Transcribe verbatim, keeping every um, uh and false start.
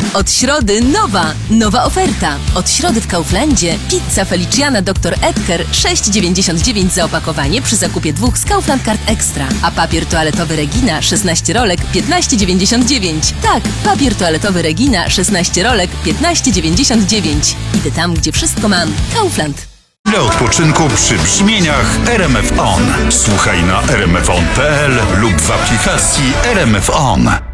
Od środy nowa, nowa oferta. Od środy w Kauflandzie pizza Feliciana doktor Edgar sześć dziewięćdziesiąt dziewięć za opakowanie przy zakupie dwóch z Kaufland Card Extra. A papier toaletowy Regina szesnaście rolek piętnaście dziewięćdziesiąt dziewięć. Tak, papier toaletowy Regina szesnaście rolek piętnaście dziewięćdziesiąt dziewięć. Idę tam, gdzie wszystko mam. Kaufland. Dla odpoczynku przy brzmieniach R M F On. Słuchaj na r m f on kropka p l lub w aplikacji R M F On.